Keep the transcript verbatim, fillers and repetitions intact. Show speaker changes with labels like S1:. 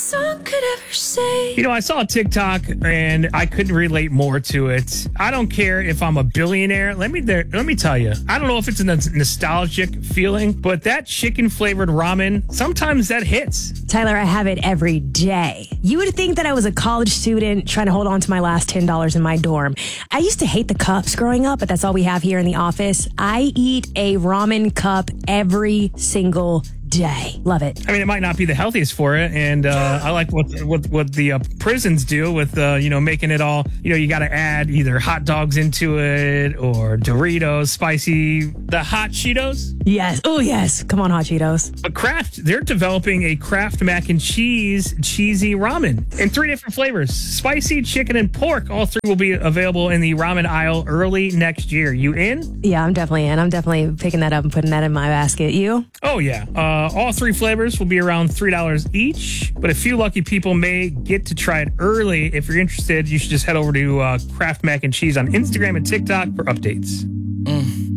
S1: song could ever say.
S2: You know, I saw a TikTok and I couldn't relate more to it. I don't care if I'm a billionaire. Let me there. Let me tell you. I don't know if it's a nostalgic feeling, but that chicken flavored ramen, sometimes that hits.
S3: Tyler, I have it every day. You would think that I was a college student trying to hold on to my last ten dollars in my dorm. I used to hate the cups growing up, but that's all we have here in the office. I eat a ramen cup every single day. Love it.
S2: I mean, it might not be the healthiest for it, and uh, I like what what what the uh, prisons do with uh, you know, making it all. You know, you got to add either hot dogs into it or Doritos, spicy, the hot Cheetos.
S3: Yes. Oh yes. Come on, hot Cheetos.
S2: But Kraft, they're developing a Kraft mac and cheese cheesy ramen in three different flavors: spicy, chicken, and pork. All three will be available in the ramen aisle early next year. You in?
S3: Yeah, I'm definitely in. I'm definitely picking that up and putting that in my basket. You?
S2: Oh yeah. Uh, Uh, all three flavors will be around three dollars each, but a few lucky people may get to try it early. If you're interested, you should just head over to uh, Kraft Mac and Cheese on Instagram and TikTok for updates.
S4: Mm.